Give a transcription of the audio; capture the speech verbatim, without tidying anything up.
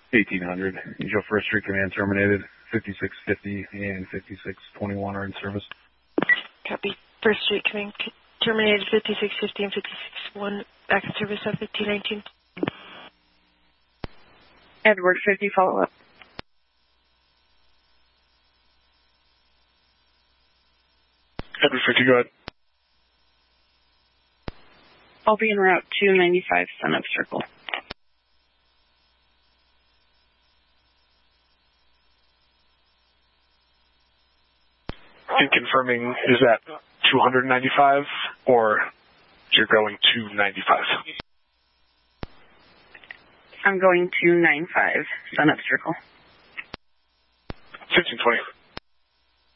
eighteen hundred. Angel First Street Command terminated. fifty-six fifty and fifty-six twenty-one are in service. Copy. First Street Command terminated. fifty-six fifty and fifty-six one back in service at fifteen nineteen. Edward fifty, follow up. Edward fifty, go ahead. I'll be en route two ninety-five Sun Up Circle. And confirming, is that two ninety-five or you're going to ninety-five? I'm going to ninety-five Sun Up Circle. fifteen twenty.